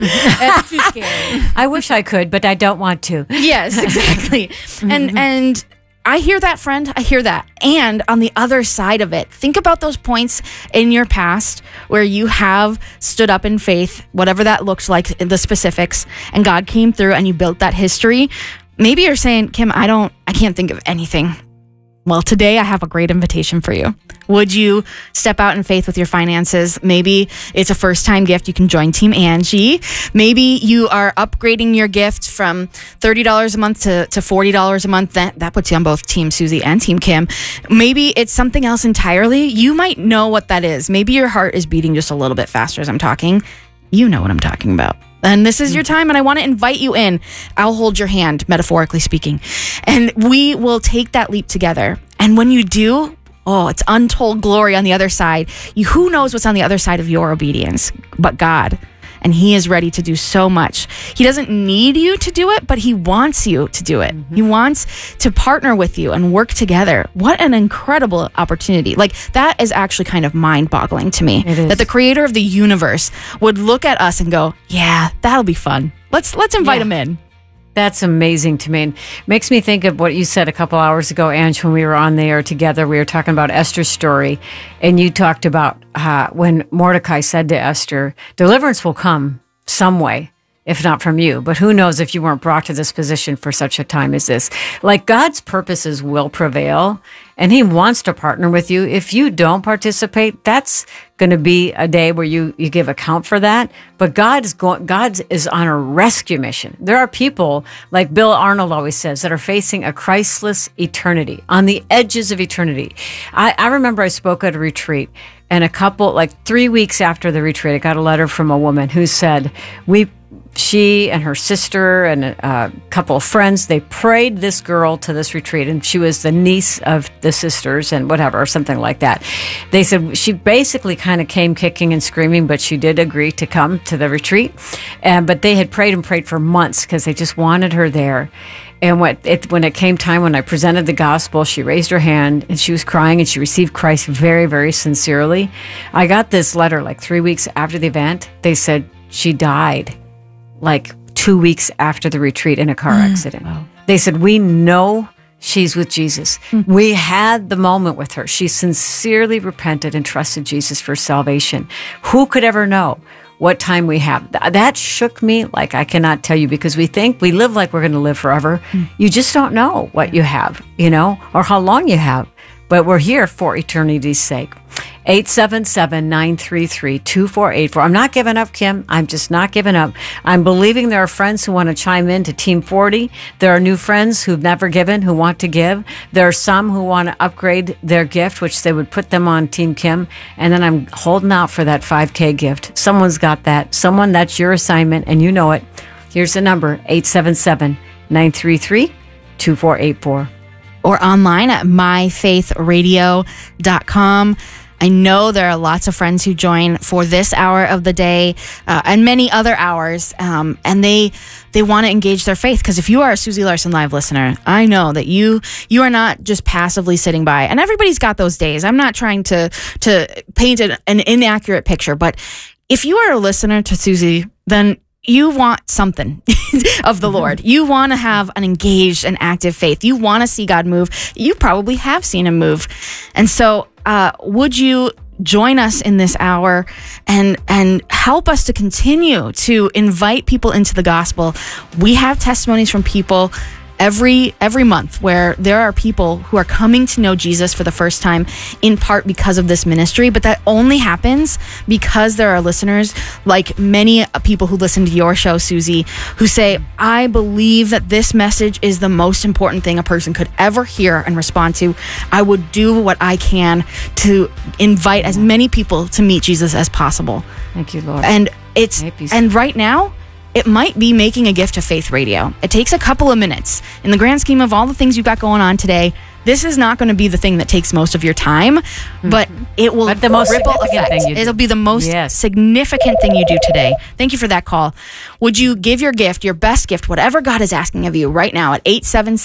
It's too scary. I wish I could, but I don't want to. Yes, exactly. And I hear that, friend. I hear that. And on the other side of it, think about those points in your past where you have stood up in faith, whatever that looks like, the specifics, and God came through and you built that history. Maybe you're saying, Kim, I can't think of anything. Well, today I have a great invitation for you. Would you step out in faith with your finances? Maybe it's a first-time gift. You can join Team Angie. Maybe you are upgrading your gift from $30 a month to $40 a month. That puts you on both Team Susie and Team Kim. Maybe it's something else entirely. You might know what that is. Maybe your heart is beating just a little bit faster as I'm talking. You know what I'm talking about. And this is your time, and I want to invite you in. I'll hold your hand, metaphorically speaking, and we will take that leap together. And when you do, it's untold glory on the other side. Who knows what's on the other side of your obedience but God? And he is ready to do so much. He doesn't need you to do it, but he wants you to do it. He wants to partner with you and work together. What an incredible opportunity. Like, that is actually kind of mind-boggling to me. That the creator of the universe would look at us and go, yeah, that'll be fun. Let's invite him in. That's amazing to me. And makes me think of what you said a couple hours ago, Ange, when we were on the air together. We were talking about Esther's story, and you talked about when Mordecai said to Esther, deliverance will come some way, if not from you. But who knows if you weren't brought to this position for such a time as this. Like, God's purposes will prevail, and he wants to partner with you. If you don't participate, that's going to be a day where you give account for that. But God is on a rescue mission. There are people, like Bill Arnold always says, that are facing a Christless eternity, on the edges of eternity. I remember I spoke at a retreat, and 3 weeks after the retreat, I got a letter from a woman who said, she and her sister and a couple of friends, they prayed this girl to this retreat, and she was the niece of the sisters and whatever, or something like that. They said she basically kind of came kicking and screaming, but she did agree to come to the retreat. But they had prayed and prayed for months because they just wanted her there. And when it came time, when I presented the gospel, she raised her hand and she was crying, and she received Christ very, very sincerely. I got this letter 3 weeks after the event. They said she died 2 weeks after the retreat in a car accident. Wow. They said, we know she's with Jesus. We had the moment with her. She sincerely repented and trusted Jesus for salvation. Who could ever know what time we have? That shook me like I cannot tell you, because we think we live like we're going to live forever. You just don't know what you have, or how long you have. But we're here for eternity's sake. 877-933-2484. I'm not giving up, Kim. I'm just not giving up. I'm believing there are friends who want to chime in to Team 40. There are new friends who've never given, who want to give. There are some who want to upgrade their gift, which they would put them on Team Kim. And then I'm holding out for that 5K gift. Someone's got that. Someone, that's your assignment, and you know it. Here's the number, 877-933-2484. Or online at myfaithradio.com. I know there are lots of friends who join for this hour of the day and many other hours, and they want to engage their faith. Because if you are a Susie Larson Live listener, I know that you are not just passively sitting by. And everybody's got those days. I'm not trying to paint an inaccurate picture, but if you are a listener to Susie, then you want something of the Lord. You want to have an engaged and active faith. You want to see God move. You probably have seen him move. And so would you join us in this hour and help us to continue to invite people into the gospel? We have testimonies from people every month where there are people who are coming to know Jesus for the first time, in part because of this ministry. But that only happens because there are listeners, like many people who listen to your show, Susie, who say, I believe that this message is the most important thing a person could ever hear and respond to. I would do what I can to invite as many people to meet Jesus as possible. Thank you, Lord. And right now, it might be making a gift to Faith Radio. It takes a couple of minutes. In the grand scheme of all the things you've got going on today, this is not going to be the thing that takes most of your time, but it will the most ripple effect. It'll be the most significant thing you do today. Thank you for that call. Would you give your gift, your best gift, whatever God is asking of you right now at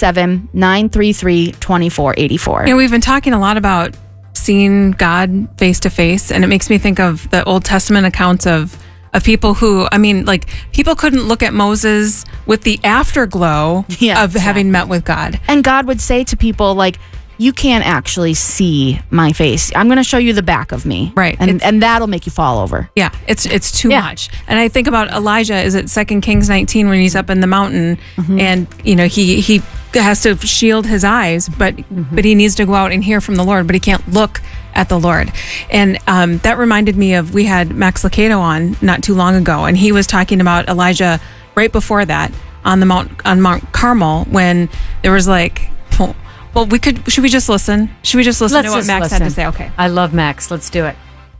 877-933-2484. We've been talking a lot about seeing God face to face, and it makes me think of the Old Testament accounts of of people who, I mean, like, people couldn't look at Moses with the afterglow of having met with God. And God would say to people, like, you can't actually see my face. I'm going to show you the back of me. Right. And that'll make you fall over. Yeah, it's too much. And I think about Elijah, is it 2 Kings 19 when he's up in the mountain and, you know, he has to shield his eyes, but he needs to go out and hear from the Lord, but he can't look at the Lord. And that reminded me of, we had Max Lucado on not too long ago, and he was talking about Elijah right before that on Mount Carmel, when there was like, well, should we just listen? Should we just listen to what Max had to say? Okay. I love Max. Let's do it.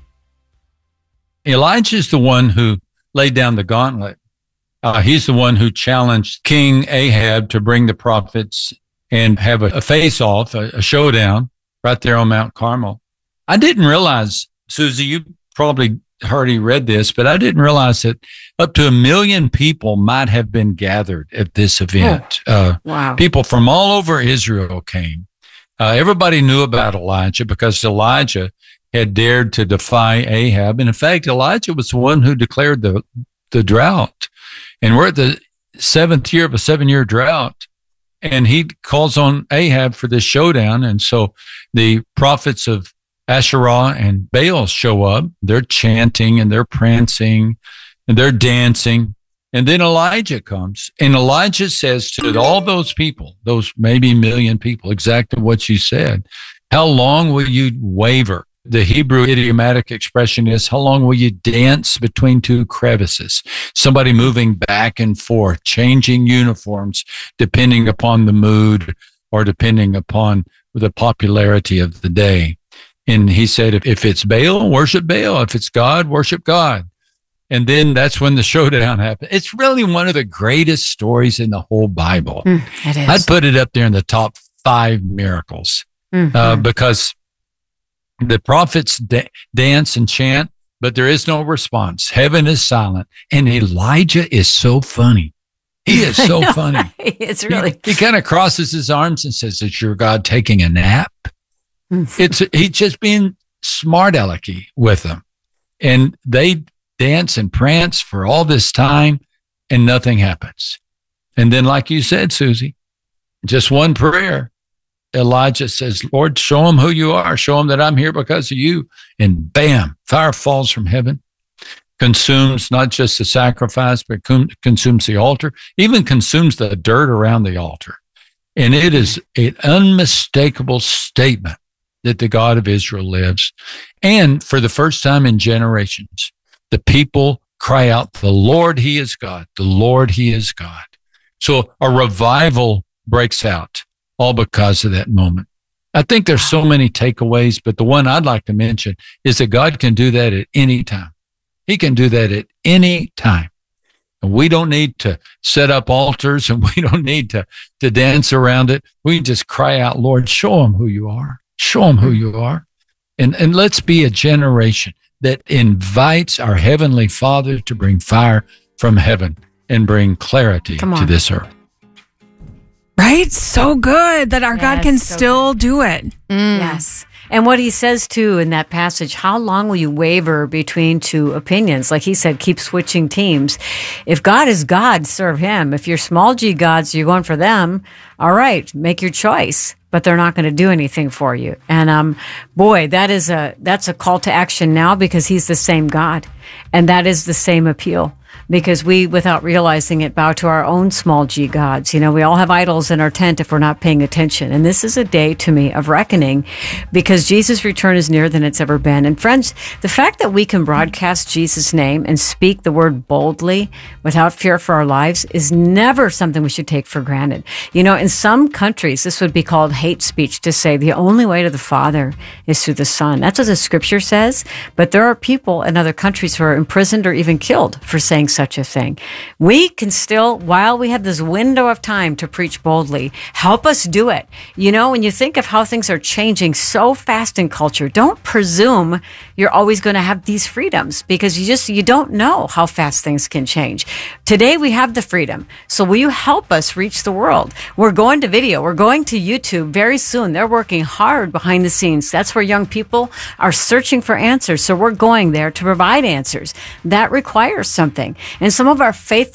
Elijah's the one who laid down the gauntlet. He's the one who challenged King Ahab to bring the prophets and have a face-off, a showdown right there on Mount Carmel. I didn't realize, Susie, you probably already read this, but I didn't realize that up to 1 million people might have been gathered at this event. Wow. People from all over Israel came. Everybody knew about Elijah because Elijah had dared to defy Ahab. And in fact, Elijah was the one who declared the drought. And we're at the 7th year of a 7-year drought. And he calls on Ahab for this showdown. And so the prophets of Asherah and Baal show up. They're chanting and they're prancing and they're dancing. And then Elijah comes, and Elijah says to all those people, those maybe 1 million people, exactly what you said. How long will you waver? The Hebrew idiomatic expression is, how long will you dance between two crevices? Somebody moving back and forth, changing uniforms depending upon the mood or depending upon the popularity of the day. And he said, if it's Baal, worship Baal. If it's God, worship God. And then that's when the showdown happened. It's really one of the greatest stories in the whole Bible. It is. I'd put it up there in the top 5 miracles because the prophets dance and chant, but there is no response. Heaven is silent. And Elijah is so funny. He is so funny. It's really. He kind of crosses his arms and says, is your God taking a nap? He's just being smart alecky with them. And they dance and prance for all this time and nothing happens. And then, like you said, Susie, just one prayer. Elijah says, Lord, show them who you are. Show them that I'm here because of you. And bam, fire falls from heaven, consumes not just the sacrifice, but consumes the altar, even consumes the dirt around the altar. And it is an unmistakable statement that the God of Israel lives. And for the first time in generations, the people cry out, the Lord, he is God. The Lord, he is God. So a revival breaks out all because of that moment. I think there's so many takeaways, but the one I'd like to mention is that God can do that at any time. He can do that at any time. And we don't need to set up altars, and we don't need to dance around it. We can just cry out, Lord, show them who you are. Show them who you are. And let's be a generation that invites our Heavenly Father to bring fire from heaven and bring clarity to this earth. Right? So good that our God can still do it. Yes. And what he says, too, in that passage, how long will you waver between two opinions? Like he said, keep switching teams. If God is God, serve him. If you're small g gods, you're going for them. All right, make your choice. But they're not going to do anything for you. And boy, that's a call to action now, because he's the same God. And that is the same appeal. Because we, without realizing it, bow to our own small g gods. You know, we all have idols in our tent if we're not paying attention. And this is a day, to me, of reckoning, because Jesus' return is nearer than it's ever been. And friends, the fact that we can broadcast Jesus' name and speak the word boldly without fear for our lives is never something we should take for granted. You know, in some countries, this would be called hate speech, to say the only way to the Father is through the Son. That's what the scripture says. But there are people in other countries who are imprisoned or even killed for saying such a thing. We can still, while we have this window of time to preach boldly, help us do it. You know, when you think of how things are changing so fast in culture, don't presume you're always going to have these freedoms, because you don't know how fast things can change. Today we have the freedom. So will you help us reach the world? We're going to video. We're going to YouTube very soon. They're working hard behind the scenes. That's where young people are searching for answers. So we're going there to provide answers. That requires something. And some of our faith